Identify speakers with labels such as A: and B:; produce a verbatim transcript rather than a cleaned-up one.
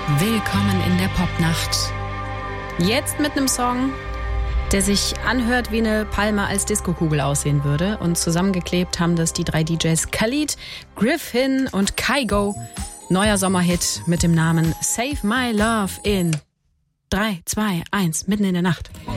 A: Willkommen in der Popnacht. Jetzt mit einem Song, der sich anhört, wie eine Palme als Diskokugel aussehen würde. Und zusammengeklebt haben das die drei D Js Khalid, Griffin und Kygo. Neuer Sommerhit mit dem Namen Save My Love in drei, zwei, eins, mitten in der Nacht.